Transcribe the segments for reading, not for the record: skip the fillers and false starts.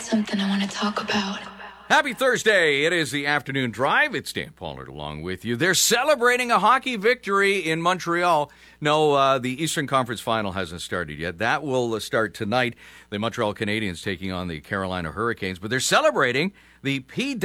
something I want to talk about. Happy Thursday. It is the afternoon drive. It's Dan Pollard along with you. They're celebrating a hockey victory in Montreal. No, the Eastern Conference Final hasn't started yet. That will start tonight. The Montreal Canadiens taking on the Carolina Hurricanes. But they're celebrating the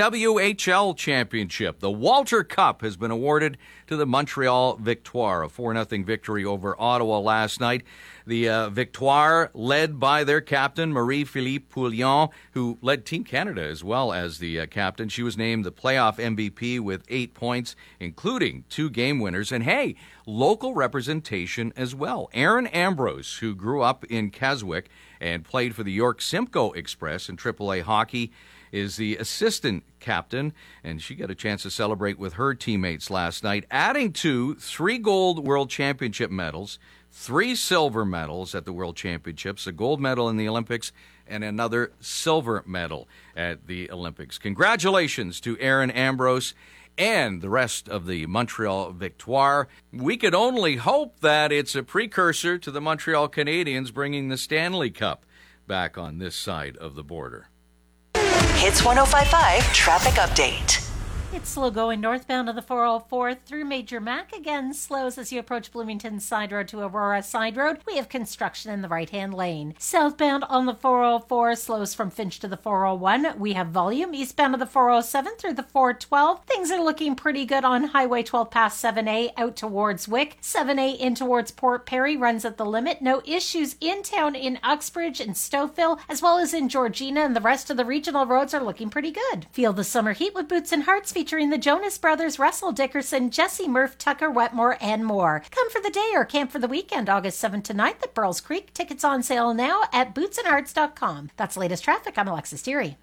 PWHL Championship. The Walter Cup has been awarded to the Montreal Victoire, a 4-0 victory over Ottawa last night. The Victoire led by their captain, Marie-Philippe Poulin, who led Team Canada as well as the captain. She was named the playoff MVP with 8 points, including 2 game winners. And hey, local representation as well. Erin Ambrose, who grew up in Keswick and played for the York Simcoe Express in AAA hockey, is the assistant captain, and she got a chance to celebrate with her teammates last night, adding to 3 gold World Championship medals, 3 silver medals at the World Championships, a gold medal in the Olympics, and another silver medal at the Olympics. Congratulations to Erin Ambrose and the rest of the Montreal Victoire. We could only hope that it's a precursor to the Montreal Canadiens bringing the Stanley Cup back on this side of the border. Hits 105.5 traffic update. It's slow going northbound of the 404 through Major Mac. Again, slows as you approach Bloomington Side Road to Aurora Side Road. We have construction in the right-hand lane. Southbound on the 404 slows from Finch to the 401. We have volume eastbound of the 407 through the 412. Things are looking pretty good on Highway 12 past 7A out towards Wick. 7A in towards Port Perry runs at the limit. No issues in town in Uxbridge and Stouffville, as well as in Georgina, and the rest of the regional roads are looking pretty good. Feel the summer heat with Boots and Hearts featuring the Jonas Brothers, Russell Dickerson, Jesse Murph, Tucker Wetmore, and more. Come for the day or camp for the weekend, August 7th to 9th at Burles Creek. Tickets on sale now at bootsandhearts.com. That's the latest traffic. I'm Alexis Deary.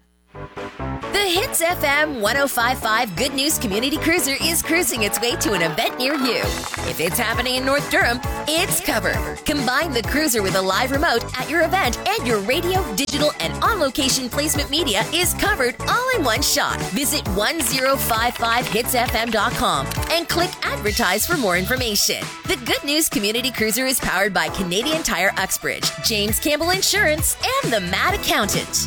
The Hits FM 105.5 Good News Community Cruiser is cruising its way to an event near you. If it's happening in North Durham, it's covered. Combine the cruiser with a live remote at your event, and your radio, digital, and on-location placement media is covered all in one shot. Visit 1055hitsfm.com and click Advertise for more information. The Good News Community Cruiser is powered by Canadian Tire Uxbridge, James Campbell Insurance, and the Mad Accountant.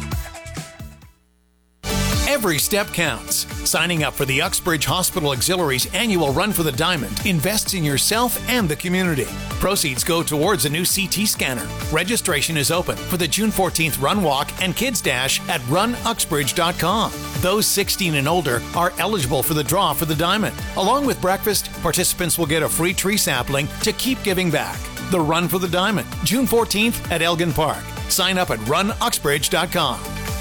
Every step counts. Signing up for the Uxbridge Hospital Auxiliary's annual Run for the Diamond invests in yourself and the community. Proceeds go towards a new CT scanner. Registration is open for the June 14th Run Walk and Kids Dash at runuxbridge.com. Those 16 and older are eligible for the draw for the Diamond. Along with breakfast, participants will get a free tree sapling to keep giving back. The Run for the Diamond, June 14th at Elgin Park. Sign up at runuxbridge.com.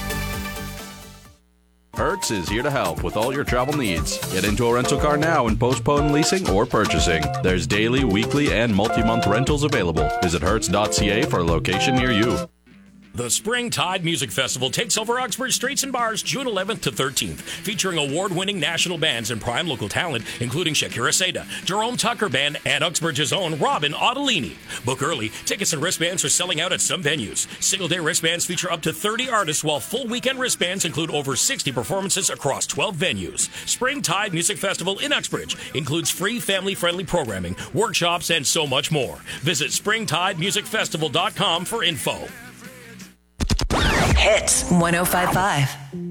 Hertz is here to help with all your travel needs. Get into a rental car now and postpone leasing or purchasing. There's daily, weekly, and multi-month rentals available. Visit hertz.ca for a location near you. The Springtide Music Festival takes over Uxbridge streets and bars June 11th to 13th, featuring award-winning national bands and prime local talent, including Shakira Seda, Jerome Tucker Band, and Uxbridge's own Robin Ottolini. Book early. Tickets and wristbands are selling out at some venues. Single-day wristbands feature up to 30 artists, while full weekend wristbands include over 60 performances across 12 venues. Springtide Music Festival in Uxbridge includes free family-friendly programming, workshops, and so much more. Visit springtidemusicfestival.com for info. Hits 105.5.